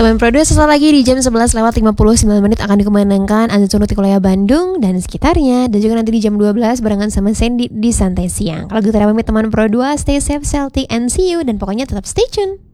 Teman Pro 2 sesaat lagi di jam 11:59 akan dikumandangkan Azan Tikolaya Bandung dan sekitarnya. Dan juga nanti di jam 12 barengan sama Sandy di Santai Siang. Kalau gitu pamit teman Pro 2, stay safe, healthy, and see you. Dan pokoknya tetap stay tune.